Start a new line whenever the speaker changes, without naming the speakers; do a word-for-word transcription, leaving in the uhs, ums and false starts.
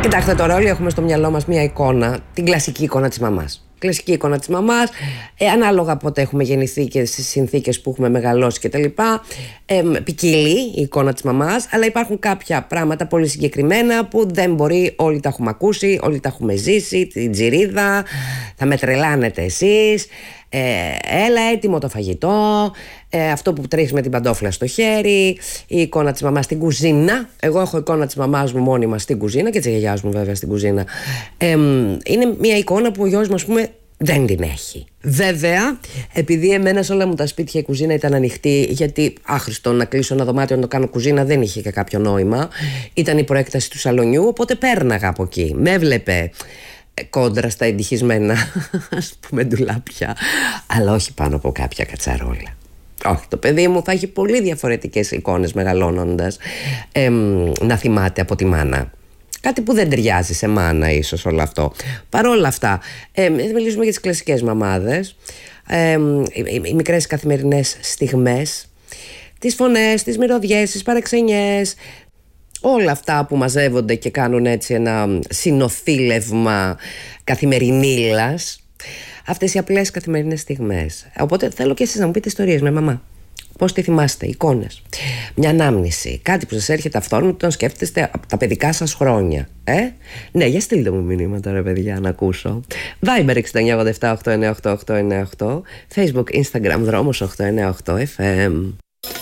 Κοιτάξτε, τώρα όλοι έχουμε στο μυαλό μας μια εικόνα, την κλασική εικόνα της μαμάς. Κλασική εικόνα της μαμάς, ε, ανάλογα πότε έχουμε γεννηθεί και στις συνθήκες που έχουμε μεγαλώσει κτλ. Ε, ποικίλει η εικόνα της μαμάς, αλλά υπάρχουν κάποια πράγματα πολύ συγκεκριμένα που δεν μπορεί, όλοι τα έχουμε ακούσει, όλοι τα έχουμε ζήσει. Την τζιρίδα, θα με τρελάνετε εσείς. Ε, έλα, έτοιμο το φαγητό, ε, αυτό που τρέχει με την παντόφλα στο χέρι, η εικόνα της μαμάς στην κουζίνα. Εγώ έχω εικόνα της μαμάς μου μόνιμα στην κουζίνα και της γιαγιάς μου βέβαια στην κουζίνα. Ε, είναι μια εικόνα που ο γιος μου, ας πούμε, δεν την έχει. Βέβαια, επειδή εμένα σε όλα μου τα σπίτια η κουζίνα ήταν ανοιχτή, γιατί άχρηστο να κλείσω ένα δωμάτιο να το κάνω κουζίνα δεν είχε και κάποιο νόημα. Ήταν η προέκταση του σαλονιού, οπότε πέρναγα από εκεί. Με έβλεπε κόντρα στα εντυχισμένα, ας πούμε, ντουλάπια, αλλά όχι πάνω από κάποια κατσαρόλα. Όχι, το παιδί μου θα έχει πολύ διαφορετικές εικόνες μεγαλώνοντας, ε, να θυμάται από τη μάνα. Κάτι που δεν ταιριάζει σε μάνα ίσως όλο αυτό. Παρ' όλα αυτά, ε, μιλήσουμε για τις κλασικές μαμάδες, ε, οι, οι μικρές καθημερινές στιγμές, τις φωνές, τις μυρωδιές, τις παρεξενιές, όλα αυτά που μαζεύονται και κάνουν έτσι ένα συνοθήλευμα καθημερινήλας. Αυτές οι απλές καθημερινές στιγμές. Οπότε θέλω και εσείς να μου πείτε ιστορίες με μαμά. Πώς τη θυμάστε, εικόνες, μια ανάμνηση, κάτι που σας έρχεται αυτόρμητο όταν σκέφτεστε από τα παιδικά σας χρόνια. Ε? Ναι, για στείλτε μου μηνύματα ρε παιδιά να ακούσω. Viber έξι εννιά οκτώ επτά οκτώ εννιά οκτώ οκτώ εννιά οκτώ, Facebook, Instagram, Δρόμος οκτώ εννιά οκτώ εφ εμ.